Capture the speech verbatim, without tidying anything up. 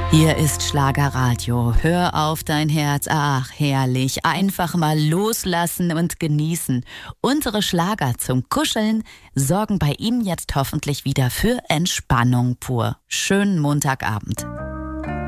Hier ist Schlagerradio. Hör auf dein Herz. Ach, herrlich. Einfach mal loslassen und genießen. Unsere Schlager zum Kuscheln sorgen bei Ihnen jetzt hoffentlich wieder für Entspannung pur. Schönen Montagabend.